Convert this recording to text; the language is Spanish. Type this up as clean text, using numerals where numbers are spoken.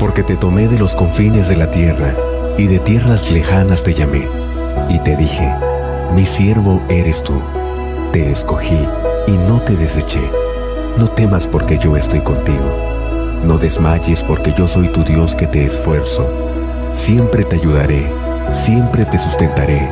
porque te tomé de los confines de la tierra, y de tierras lejanas te llamé, y te dije, mi siervo eres tú. Te escogí y no te deseché. No temas porque yo estoy contigo. No desmayes porque yo soy tu Dios que te esfuerzo. Siempre te ayudaré, siempre te sustentaré,